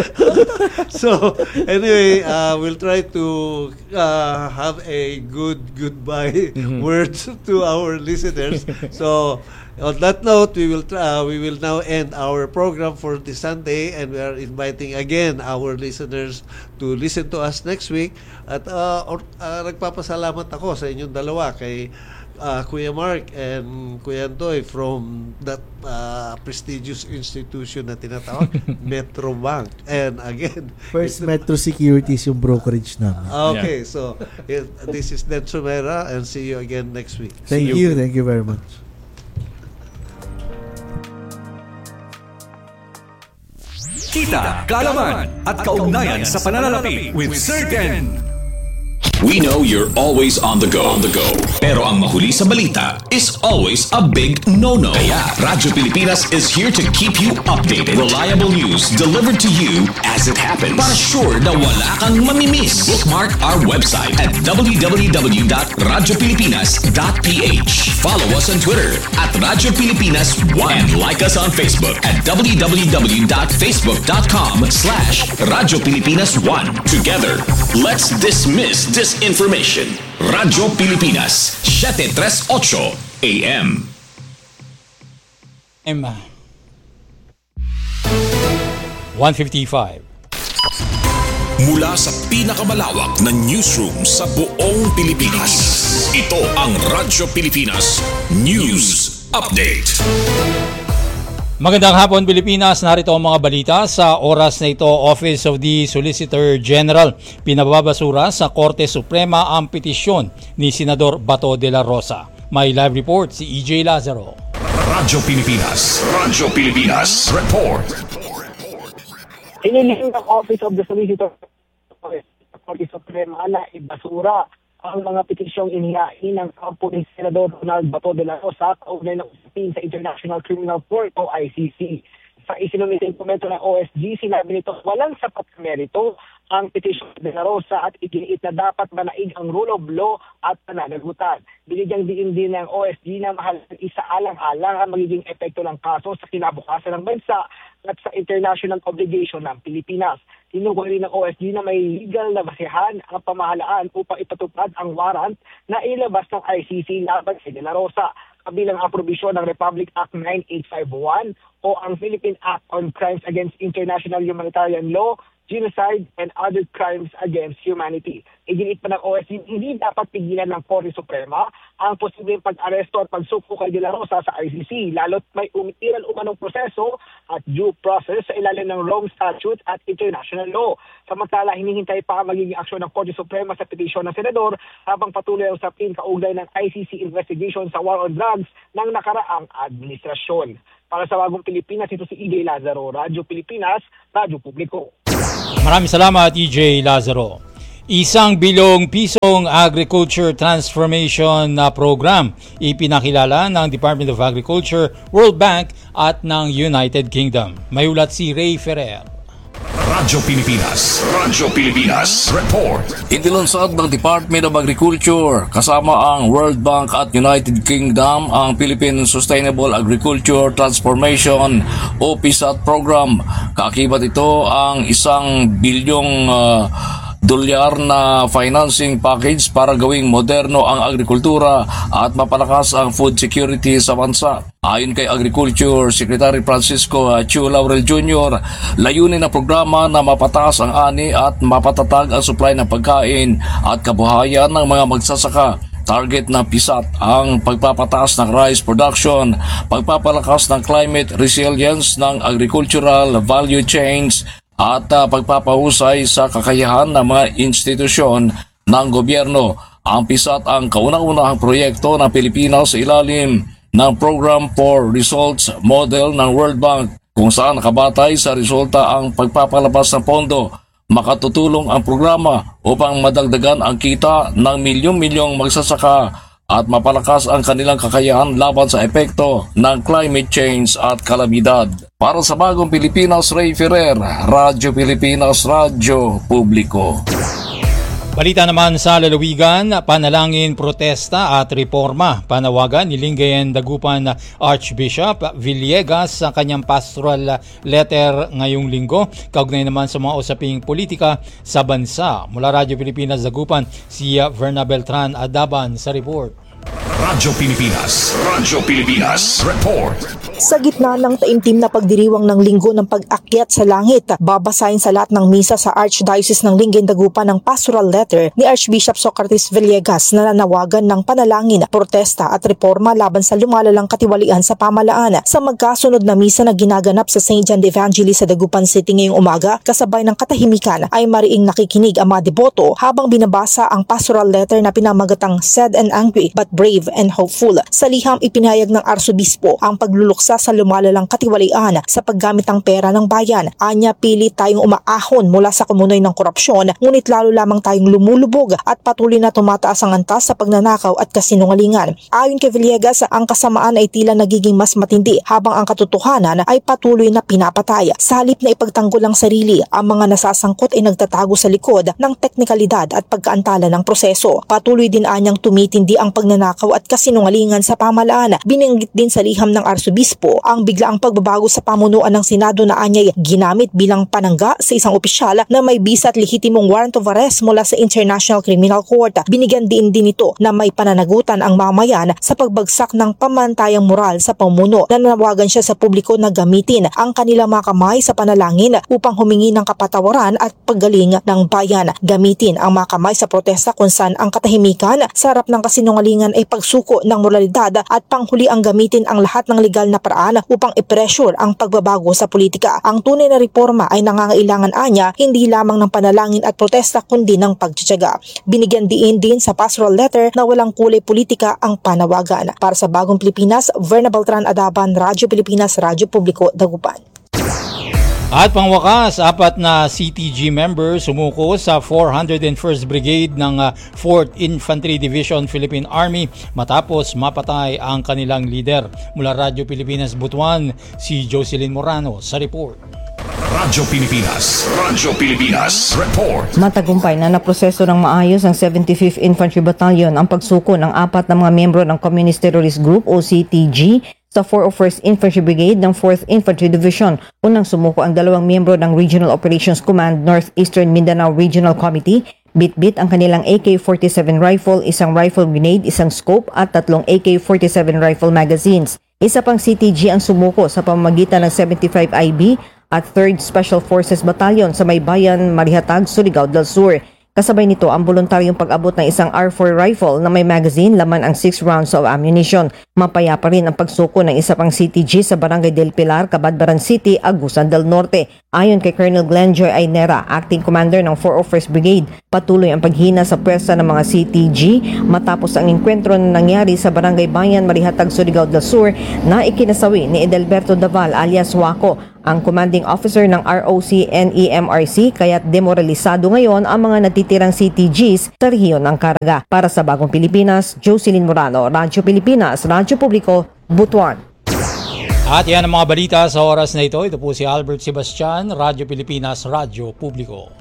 So, anyway, we'll try to have a goodbye words to our listeners. So, on that note, we will now end our program for this Sunday, and we are inviting again our listeners to listen to us next week. At nagpapasalamat ako sa inyong dalawa, kay Kuya Mark and Kuya Andoy from that prestigious institution na tinatawag Metro Bank. And again, First Metro Securities yung brokerage namin. Okay, so this is Ned Sumera, and see you again next week. Thank you very much. Kita, kaalaman at kaugnayan sa pananalapi with Sir Ken. We know you're always on the go. Pero ang mahuli sa balita is always a big no-no. Kaya Radyo Pilipinas is here to keep you updated. Reliable news delivered to you as it happens. Para sure na wala kang mamimiss. Bookmark our website at www.radiopilipinas.ph. Follow us on Twitter at Radyo Pilipinas 1 and like us on Facebook at www.facebook.com/Radyo Pilipinas 1. Together, let's dismiss disinformation. Radyo Pilipinas, 738 AM. Emma. 155. Mula sa pinakamalawak na newsroom sa buong Pilipinas. Ito ang Radyo Pilipinas News Update. Magandang hapon Pilipinas, narito ang mga balita sa oras na ito. Office of the Solicitor General pinababasura sa Korte Suprema ang petisyon ni Senador Bato de la Rosa. May live report si EJ Lazaro. Radyo Pilipinas Report. Inilihim ng Office of the Solicitor Korte Suprema na ibasura ang mga petisyong inihain ng kampo ni Senador Ronald Bato de la Rosa kaugnay ng usapin sa International Criminal Court o ICC. Sa isinumiting komento ng OSG, sinabi nito walang sapat na merito ang petisyon de la Rosa at iginiit na dapat manaig ang rule of law at pananagutan. Binigyang diin din ng OSG na mahalagang isaalang-alang ang magiging epekto ng kaso sa kinabukasan ng bansa at sa international obligation ng Pilipinas. Tinukoy rin ng OSG na may legal na basihan ang pamahalaan upang ipatupad ang warrant na ilabas ng ICC laban kay De La Rosa. kabilang ang probisyon ng Republic Act 9851 o ang Philippine Act on Crimes Against International Humanitarian Law, Genocide, and Other Crimes Against Humanity. Iginit pa ng OSC, hindi dapat pigilan ng Korte Suprema ang posibleng pag-aresto at pagsuko kay De La Rosa sa ICC, lalo't may umitiran umanong proseso at due process sa ilalim ng Rome Statute at international law. Samantala, hinihintay pa ang magiging aksyon ng Korte Suprema sa petisyon ng Senador habang patuloy ang usapin kaugnay ng ICC investigation sa war on drugs ng nakaraang administrasyon. Para sa Bagong Pilipinas, ito si EJ Lazaro, Radyo Pilipinas, Radyo Publiko. Maraming salamat, EJ Lazaro. ₱1 bilyong agriculture transformation na program ipinakilala ng Department of Agriculture, World Bank at ng United Kingdom. May ulat si Ray Ferrer. Radyo Pilipinas Report. Inilunsad ng Department of Agriculture kasama ang World Bank at United Kingdom ang Philippine Sustainable Agriculture Transformation o PSAT program. Kaakibat ito ang $1 bilyong na financing package para gawing moderno ang agrikultura at mapalakas ang food security sa bansa. Ayon kay Agriculture Secretary Francisco Chu Laurel Jr., layunin ng programa na mapataas ang ani at mapatatag ang supply ng pagkain at kabuhayan ng mga magsasaka. Target ng PSAT ang pagpapataas ng rice production, pagpapalakas ng climate resilience ng agricultural value chains at pagpapahusay sa kakayahan ng mga institusyon ng gobyerno. Ang PSAT ang kauna-unahang proyekto ng Pilipinas sa ilalim ng Program for Results Model ng World Bank kung saan nakabatay sa resulta ang pagpapalabas ng pondo. Makatutulong ang programa upang madagdagan ang kita ng milyong-milyong magsasaka at mapalakas ang kanilang kakayahan laban sa epekto ng climate change at kalamidad. Para sa Bagong Pilipinas, Ray Ferrer, Radyo Pilipinas, Radyo Publiko. Balita naman sa lalawigan, panalangin, protesta at reforma. Panawagan ni Lingayen Dagupan Archbishop Villegas sa kanyang pastoral letter ngayong linggo. Kaugnay naman sa mga usaping politika sa bansa. Mula Radyo Pilipinas Dagupan, si Verna Beltran Adaban sa report. Radyo Pilipinas Report. Sa gitna ng taimtim na pagdiriwang ng linggo ng pag-akyat sa langit, babasahin sa lahat ng misa sa Archdiocese ng Lingayen Dagupan ng pastoral letter ni Archbishop Socrates Villegas na nanawagan ng panalangin, protesta at reforma laban sa lumalalang katiwalian sa pamahalaan. Sa magkasunod na misa na ginaganap sa St. John the Evangelist sa Dagupan City ngayong umaga, kasabay ng katahimikan ay mariing nakikinig ang mga deboto habang binabasa ang pastoral letter na pinamagatang Sad and Angry but Brave and Hopeful. Sa liham, ipinahayag ng Arsobispo ang pagluluksa sa lumalalang katiwalian sa paggamit ng pera ng bayan. Anya, pilit tayong umaahon mula sa kumunoy ng korupsyon, ngunit lalo lamang tayong lumulubog at patuloy na tumataas ang antas sa pagnanakaw at kasinungalingan. Ayon kay Villegas, ang kasamaan ay tila nagiging mas matindi habang ang katotohanan ay patuloy na pinapatay. Sa halip na ipagtanggol ang sarili, ang mga nasasangkot ay nagtatago sa likod ng teknikalidad at pagkaantala ng proseso. Patuloy din anyang tumitindi ang pagnanakaw at kasinungalingan sa pamahalaan. Binanggit din sa liham ng Arsobispo ang biglaang pagbabago sa pamunuan ng Senado na anyay ginamit bilang panangga sa isang opisyal na may bisa at lehitimong warrant of arrest mula sa International Criminal Court. Binigyan din ito na may pananagutan ang mamayan sa pagbagsak ng pamantayang moral sa pamuno. Nanawagan siya sa publiko na gamitin ang kanilang mga kamay sa panalangin upang humingi ng kapatawaran at paggaling ng bayan. Gamitin ang mga kamay sa protesta kung saan ang katahimikan sa harap ng kasinungalingan ay pagsuko ng moralidad at panghuli ang gamitin ang lahat ng legal na paraan upang i-pressure ang pagbabago sa politika. Ang tunay na reforma ay nangangailangan anya hindi lamang ng panalangin at protesta kundi ng pagtitiyaga. Binigyan din sa pastoral letter na walang kulay politika ang panawagan. Para sa Bagong Pilipinas, Verna Beltran Adaban, Radyo Pilipinas, Radyo Publiko, Dagupan. At pangwakas, 4 na CTG members sumuko sa 401st Brigade ng 4th Infantry Division Philippine Army matapos mapatay ang kanilang leader. Mula Radyo Pilipinas Butuan, si Jocelyn Morano sa report. Radyo Pilipinas Report. Matagumpay na naproseso ng maayos ang 75th Infantry Battalion ang pagsuko ng 4 na mga miyembro ng Communist Terrorist Group o CTG sa 401st Infantry Brigade ng 4th Infantry Division. Unang sumuko ang 2 miyembro ng Regional Operations Command Northeastern Mindanao Regional Committee Bit-bit ang kanilang AK-47 rifle, isang rifle grenade, isang scope at 3 AK-47 rifle magazines. Isa pang CTG ang sumuko sa pamamagitan ng 75 IB at 3rd Special Forces Battalion sa Maybayan, Marihatag, Surigao del Sur. Kasabay nito ang voluntaryong pag-abot ng isang R4 rifle na may magazine, laman ang 6 rounds of ammunition. Mapaya pa rin ang pagsuko ng isa pang CTG sa Barangay del Pilar, Cabadbaran City, Agusan del Norte. Ayon kay Colonel Glenjoy Ainera, Acting Commander ng 401st Brigade, patuloy ang paghina sa pwersa ng mga CTG matapos ang enkwentro na nangyari sa Barangay Bayan, Marihatag, Surigao del Sur na ikinasawi ni Edelberto Daval alias Waco, ang commanding officer ng ROC-NEMRC, kaya't demoralisado ngayon ang mga natitirang CTGs sa rehiyon ng Caraga. Para sa Bagong Pilipinas, Jocelyn Morano, Radyo Pilipinas, Radyo Publiko, Butuan. At yan ang mga balita sa oras na ito. Ito po si Albert Sebastian, Radyo Pilipinas, Radyo Publiko.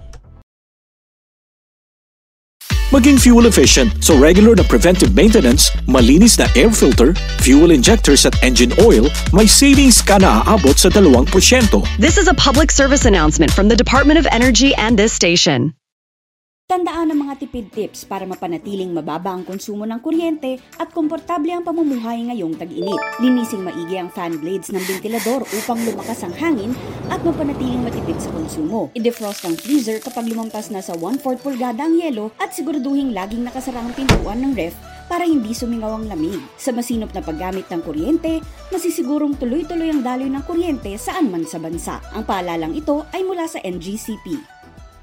Maging fuel efficient so regular na preventive maintenance, malinis na air filter, fuel injectors at engine oil, may savings ka na aabot sa 2%. This is a public service announcement from the Department of Energy and this station. Tandaan ang mga tipid tips para mapanatiling mababa ang konsumo ng kuryente at komportable ang pamumuhay ngayong tag-init. Linising maigi ang fan blades ng ventilador upang lumakas ang hangin at mapanatiling matipid sa konsumo. I-defrost ang freezer kapag lumampas na sa 1/4 pulgada ang yelo at siguraduhin laging nakasara ang pintuan ng ref para hindi sumingaw ang lamig. Sa masinop na paggamit ng kuryente, masisigurong tuloy-tuloy ang daloy ng kuryente saan man sa bansa. Ang paalalang ito ay mula sa NGCP.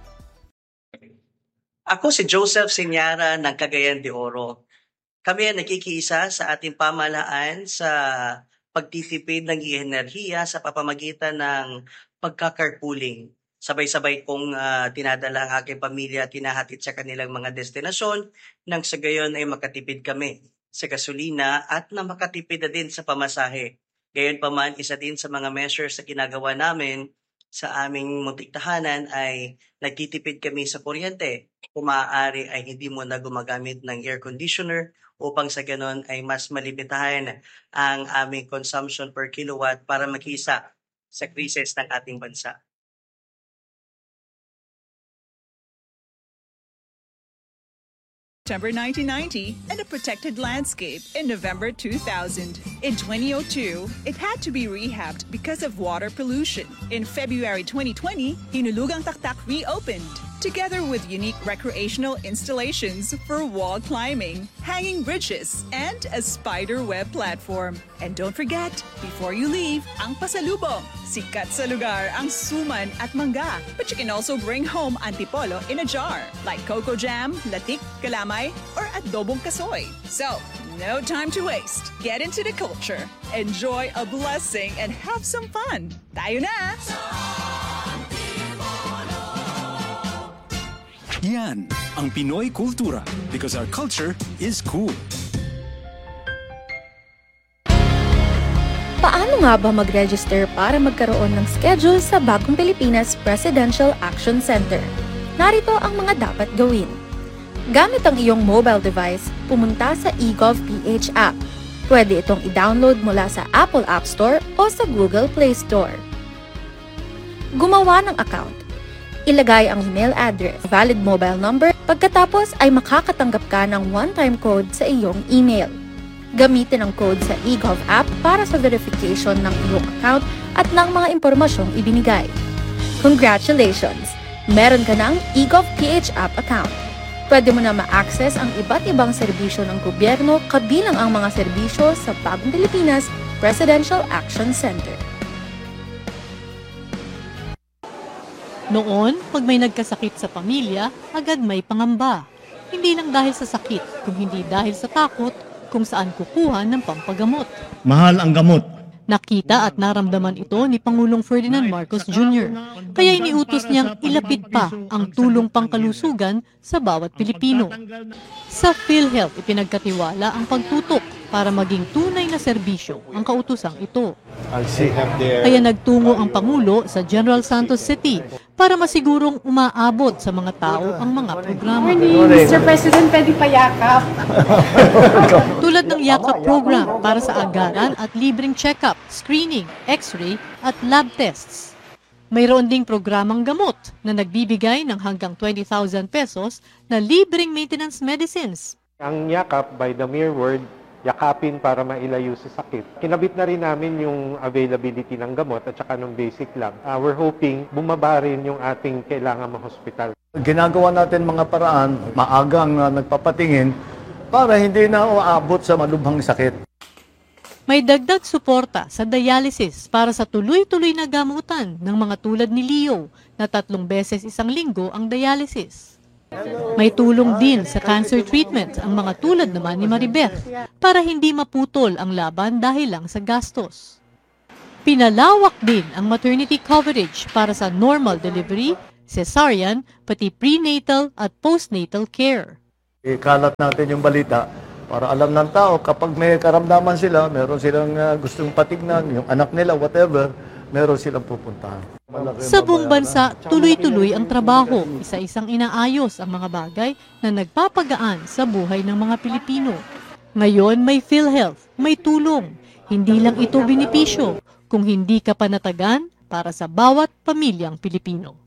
Ako si Joseph Senyara ng Cagayan de Oro. Kami ay nakikiisa sa ating pamahalaan sa pagtitipid ng enerhiya sa pamamagitan ng pagka-carpooling. Sabay-sabay kong tinadala ang aking pamilya at tinahatid sa kanilang mga destinasyon nang sa gayon ay makatipid kami sa gasolina at na makatipid na din sa pamasahe. Gayon pa man, isa din sa mga measures na ginagawa namin sa aming muntik tahanan ay nagtitipid kami sa kuryente. Kung maaari ay hindi mo na gumagamit ng air conditioner upang sa ganon ay mas malimitahan ang aming consumption per kilowatt para makisa sa krisis ng ating bansa. September 1990 and a protected landscape in November 2000. In 2002, it had to be rehabbed because of water pollution. In February 2020, Hinulugang Taktak reopened, together with unique recreational installations for wall climbing, hanging bridges, and a spider web platform. And don't forget, before you leave, ang pasalubong. Sikat sa lugar ang suman at mangga. But you can also bring home antipolo in a jar, like cocoa jam, latik, kalamay, or adobong kasoy. So, no time to waste. Get into the culture, enjoy a blessing, and have some fun. Tayo na! Yan ang Pinoy kultura because our culture is cool. Paano nga ba mag-register para magkaroon ng schedule sa Bagong Pilipinas Presidential Action Center? Narito ang mga dapat gawin. Gamit ang iyong mobile device, pumunta sa eGovPH app. Pwede itong i-download mula sa Apple App Store o sa Google Play Store. Gumawa ng account. Ilagay ang email address, valid mobile number, pagkatapos ay makakatanggap ka ng one-time code sa iyong email. Gamitin ang code sa eGov app para sa verification ng iyong account at ng mga impormasyong ibinigay. Congratulations! Meron ka ng eGovPH app account. Pwede mo na ma-access ang iba't ibang serbisyo ng gobyerno kabilang ang mga serbisyo sa Bagong Pilipinas Presidential Action Center. Noon, pag may nagkasakit sa pamilya, agad may pangamba. Hindi lang dahil sa sakit, kung hindi dahil sa takot kung saan kukuha ng pampagamot. Mahal ang gamot. Nakita at naramdaman ito ni Pangulong Ferdinand Marcos Jr. Kaya iniutos niyang ilapit pa ang tulong pangkalusugan sa bawat Pilipino. Sa PhilHealth, ipinagkatiwala ang pagtutok para maging tunay na serbisyo ang kautusang ito. Kaya nagtungo ang Pangulo sa General Santos City para masigurong umaabot sa mga tao ang mga programa. Mr. President, pwede pa yakap. Tulad ng yakap program para sa agaran at libreng check-up, screening, x-ray at lab tests. Mayroon ding programang gamot na nagbibigay ng hanggang 20,000 pesos na libreng maintenance medicines. Ang yakap, by the mere word, yakapin para mailayo sa sakit. Kinabit na rin namin yung availability ng gamot at saka ng basic lang. We're hoping bumaba rin yung ating kailangan ma-hospital. Ginagawa natin mga paraan, maagang nagpapatingin para hindi na uabot sa malubhang sakit. May dagdag suporta sa dialysis para sa tuloy-tuloy na gamutan ng mga tulad ni Leo na 3 beses isang linggo ang dialysis. May tulong din sa cancer treatment ang mga tulad naman ni Maribeth para hindi maputol ang laban dahil lang sa gastos. Pinalawak din ang maternity coverage para sa normal delivery, cesarean, pati prenatal at postnatal care. Ikalat natin yung balita para alam ng tao kapag may karamdaman sila, meron silang gustong patignan, yung anak nila, whatever, meron silang pupuntahan. Sa buong bansa, tuloy-tuloy ang trabaho. Isa-isang inaayos ang mga bagay na nagpapagaan sa buhay ng mga Pilipino. Ngayon may PhilHealth, may tulong. Hindi lang ito benepisyo, kung hindi ka panatagan para sa bawat pamilyang Pilipino.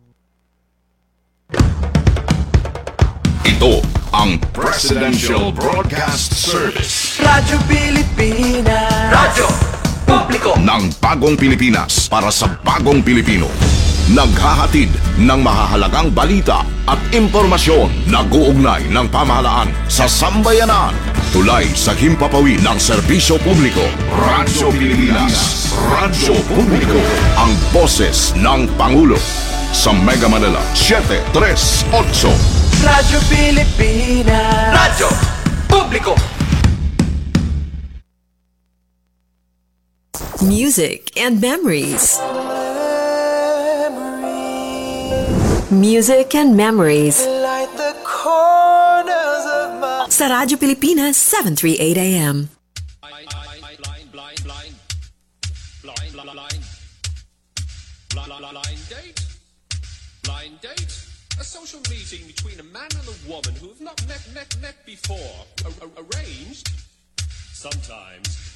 Ito ang Presidential Broadcast Service. Radyo Pilipinas. Radyo Publiko ng bagong Pilipinas para sa bagong Pilipino. Naghahatid ng mahahalagang balita at impormasyon na guugnay ng pamahalaan sa sambayanan. Tulay sa himpapawid ng serbisyo publiko. Radyo Pilipinas. Radyo Publiko. Ang boses ng Pangulo. Sa Mega Manila, 738. Radyo Pilipinas. Radyo Publiko. Music and memories. Music and memories. Sa Radyo Pilipinas, 738 AM. Blind date? A social meeting between a man and a woman who have not met before. Arranged? Sometimes.